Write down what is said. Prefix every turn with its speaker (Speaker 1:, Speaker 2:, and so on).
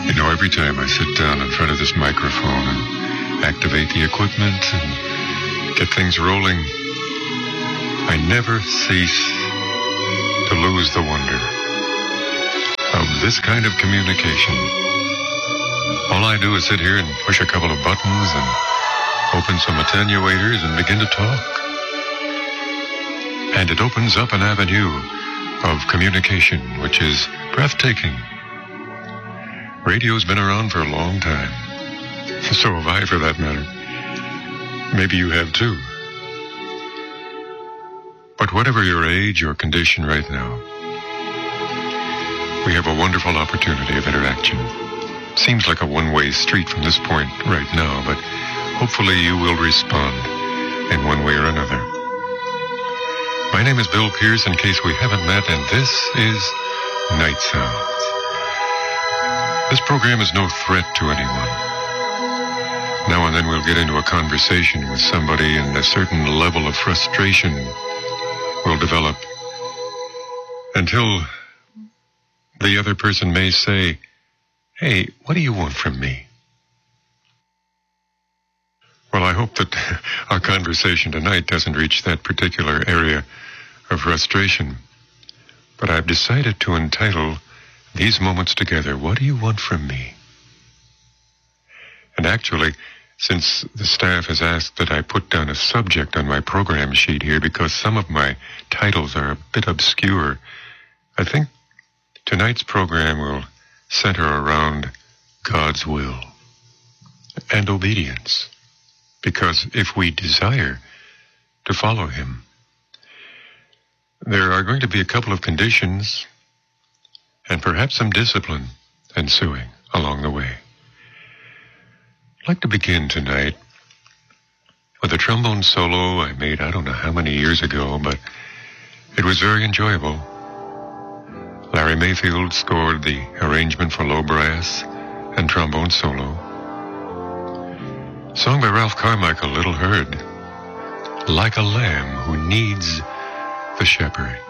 Speaker 1: You know, every time I sit down in front of this microphone and activate the equipment and get things rolling, I never cease to lose the wonder of this kind of communication. All I do is sit here and push a couple of buttons and open some attenuators and begin to talk. And it opens up an avenue of communication which is breathtaking. Radio's been around for a long time. So have I, for that matter. Maybe you have too. But whatever your age or condition right now, we have a wonderful opportunity of interaction. Seems like a one-way street from this point right now, but hopefully you will respond in one way or another. My name is Bill Pierce, in case we haven't met, and this is Night Sounds. This program is no threat to anyone. Now and then we'll get into a conversation with somebody, and a certain level of frustration will develop until the other person may say, "Hey, what do you want from me?" Well, I hope that our conversation tonight doesn't reach that particular area of frustration. But I've decided to entitle these moments together, "What do you want from me?" And actually, since the staff has asked that I put down a subject on my program sheet here because some of my titles are a bit obscure, I think tonight's program will center around God's will and obedience. Because if we desire to follow Him, there are going to be a couple of conditions and perhaps some discipline ensuing along the way. I'd like to begin tonight with a trombone solo I made I don't know how many years ago, but it was very enjoyable. Larry Mayfield scored the arrangement for low brass and trombone solo. Song by Ralph Carmichael, little heard, "Like a lamb who needs the shepherd."